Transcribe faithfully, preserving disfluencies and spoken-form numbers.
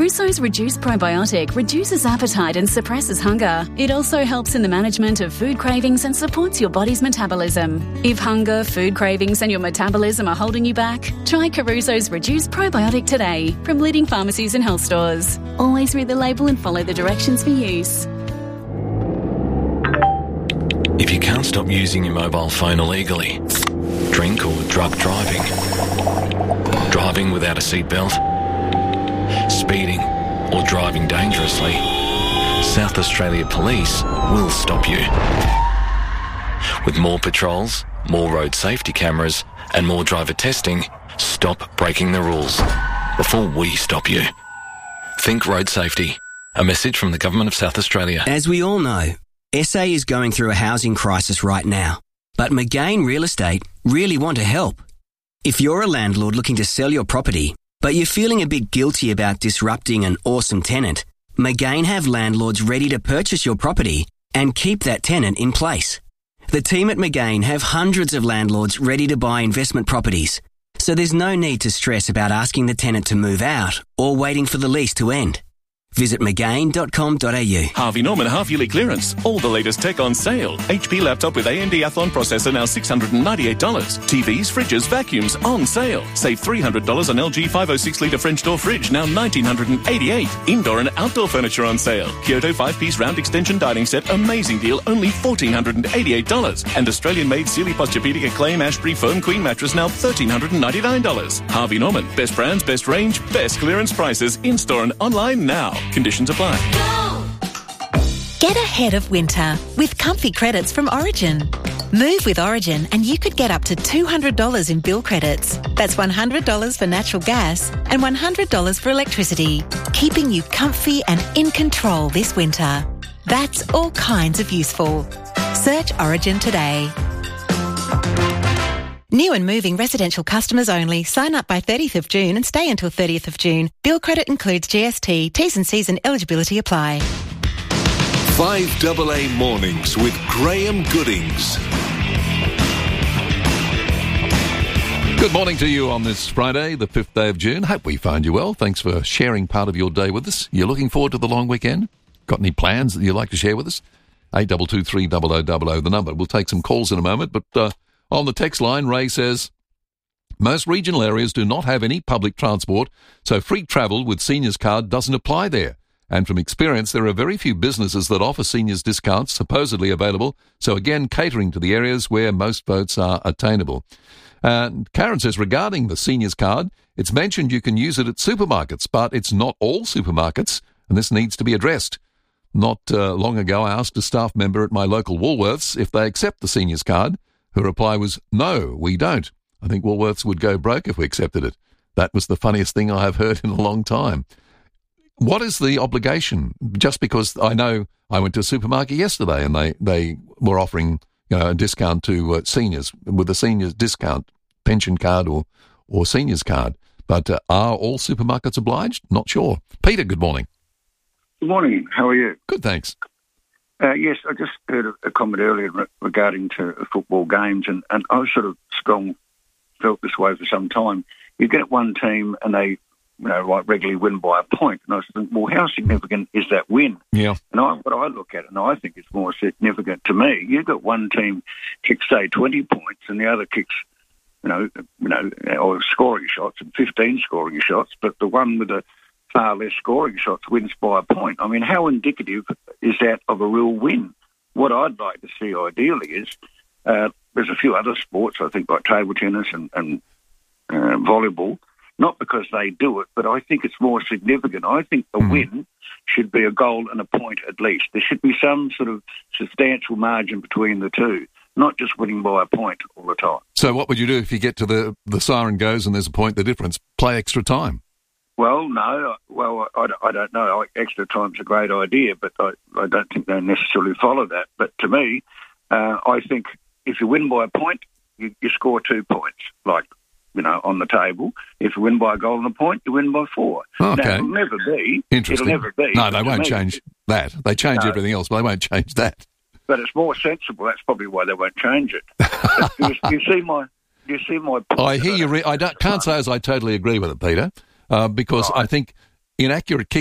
Crusoe's Reduced Probiotic reduces appetite and suppresses hunger. It also helps in the management of food cravings and supports your body's metabolism. If hunger, food cravings and your metabolism are holding you back, try Caruso's Reduced Probiotic today from leading pharmacies and health stores. Always read the label and follow the directions for use. If you can't stop using your mobile phone illegally, drink or drug driving, driving without a seatbelt, speeding or driving dangerously, South Australia Police will stop you. With more patrols, more road safety cameras and more driver testing, stop breaking the rules before we stop you. Think road safety. A message from the Government of South Australia. As we all know, S A is going through a housing crisis right now, but McGain Real Estate really want to help. If you're a landlord looking to sell your property, but you're feeling a bit guilty about disrupting an awesome tenant, McGain have landlords ready to purchase your property and keep that tenant in place. The team at McGain have hundreds of landlords ready to buy investment properties, so there's no need to stress about asking the tenant to move out or waiting for the lease to end. Visit mcgain dot com dot a u. Harvey Norman half-yearly clearance. All the latest tech on sale. H P laptop with A M D Athlon processor now six hundred ninety-eight dollars. T Vs, fridges, vacuums on sale. Save three hundred dollars on L G five oh six litre French door fridge, now one thousand nine hundred eighty-eight dollars. Indoor and outdoor furniture on sale. Kyoto five-piece round extension dining set, amazing deal, only one thousand four hundred eighty-eight dollars. And Australian-made Sealy Posturepedic Acclaim Ashbury Foam Queen mattress, now one thousand three hundred ninety-nine dollars. Harvey Norman. Best brands, best range, best clearance prices. In-store and online now. Conditions apply. Get ahead of winter with comfy credits from Origin. Move with Origin and you could get up to two hundred dollars in bill credits. That's one hundred dollars for natural gas and one hundred dollars for electricity, keeping you comfy and in control this winter. That's all kinds of useful. Search Origin today. New and moving residential customers only. Sign up by thirtieth of June and stay until thirtieth of June. Bill credit includes G S T. T's and C's and eligibility apply. five A A Mornings with Graham Goodings. Good morning to you on this Friday, the fifth day of June. Hope we find you well. Thanks for sharing part of your day with us. You're looking forward to the long weekend? Got any plans that you'd like to share with us? eight two two three zero zero zero zero, the number. We'll take some calls in a moment, but uh, on the text line, Ray says, most regional areas do not have any public transport, so free travel with seniors card doesn't apply there. And from experience, there are very few businesses that offer seniors discounts supposedly available, so again, catering to the areas where most votes are attainable. And Karen says, regarding the seniors card, it's mentioned you can use it at supermarkets, but it's not all supermarkets, and this needs to be addressed. Not uh, long ago, I asked a staff member at my local Woolworths if they accept the seniors card. Her reply was, no, we don't. I think Woolworths would go broke if we accepted it. That was the funniest thing I have heard in a long time. What is the obligation? Just because I know I went to a supermarket yesterday and they, they were offering you know, a discount to uh, seniors with a seniors discount, pension card or, or seniors card. But uh, are all supermarkets obliged? Not sure. Peter, good morning. Good morning. How are you? Good, thanks. Uh, yes, I just heard a, a comment earlier re- regarding to football games, and, and I sort of strong felt this way for some time. You get one team and they, you know, like regularly win by a point, and I was thinking, well, how significant is that win? Yeah. And I, what I look at, and I think it's more significant to me. You've got one team kicks say twenty points, and the other kicks, you know, you know, or scoring shots and fifteen scoring shots, but the one with the far less scoring shots wins by a point. I mean, how indicative is that of a real win? What I'd like to see ideally is uh, there's a few other sports, I think, like table tennis and, and uh, volleyball, not because they do it, but I think it's more significant. I think the mm-hmm. win should be a goal and a point at least. There should be some sort of substantial margin between the two, not just winning by a point all the time. So what would you do if you get to the, the siren goes and there's a point, the difference? Play extra time? Well, no. Well, I, I don't know. Extra time's a great idea, but I, I don't think they necessarily follow that. But to me, uh, I think if you win by a point, you, you score two points, like, you know, on the table. If you win by a goal and a point, you win by four. Okay. Now, it'll never be. Interesting. It'll never be. No, they won't me, change that. They change no. everything else, but they won't change that. But it's more sensible. That's probably why they won't change it. you, you see my... You see my point. I hear you. Re- I don't, can't say as I totally agree with it, Peter, uh, because right. I think inaccurate